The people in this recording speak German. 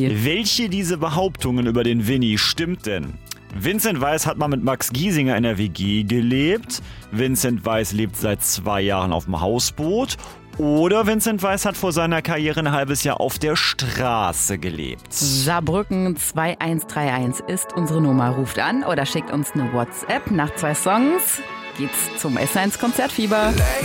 Winnie. Welche dieser Behauptungen über den Winnie stimmt denn? Vincent Weiss hat mal mit Max Giesinger in der WG gelebt. Vincent Weiss lebt seit 2 Jahren auf dem Hausboot. Oder Vincent Weiss hat vor seiner Karriere ein halbes Jahr auf der Straße gelebt. Saarbrücken 2131 ist unsere Nummer. Ruft an oder schickt uns eine WhatsApp. Nach 2 Songs geht's zum S1 Konzertfieber.